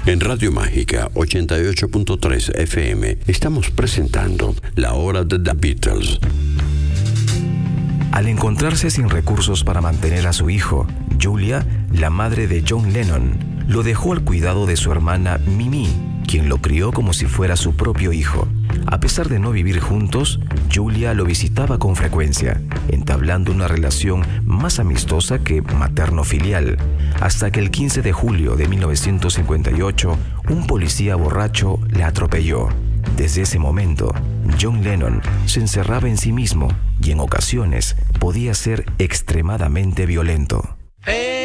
En Radio Mágica 88.3 FM estamos presentando La Hora de The Beatles. Al encontrarse sin recursos para mantener a su hijo, Julia, la madre de John Lennon, lo dejó al cuidado de su hermana Mimi, quien lo crió como si fuera su propio hijo. A pesar de no vivir juntos, Julia lo visitaba con frecuencia, entablando una relación más amistosa que materno-filial, hasta que el 15 de julio de 1958, un policía borracho le atropelló. Desde ese momento, John Lennon se encerraba en sí mismo y en ocasiones podía ser extremadamente violento.